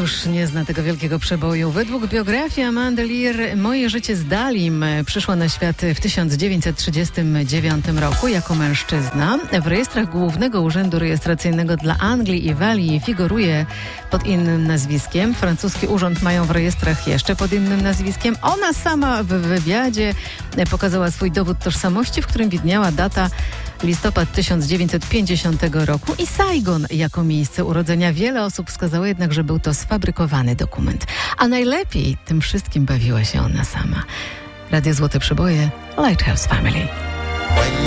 już nie zna tego wielkiego przeboju. Według biografii Amandy Lear Moje życie z Dalim przyszła na świat w 1939 roku jako mężczyzna. W rejestrach Głównego Urzędu Rejestracyjnego dla Anglii i Walii figuruje pod innym nazwiskiem. Francuski urząd mają w rejestrach jeszcze pod innym nazwiskiem. Ona sama w wywiadzie pokazała swój dowód tożsamości, w którym widniała data listopad 1950 roku i Saigon jako miejsce urodzenia. Wiele osób wskazało jednak, że był to sfabrykowany dokument. A najlepiej tym wszystkim bawiła się ona sama. Radio Złote Przeboje, Lighthouse Family.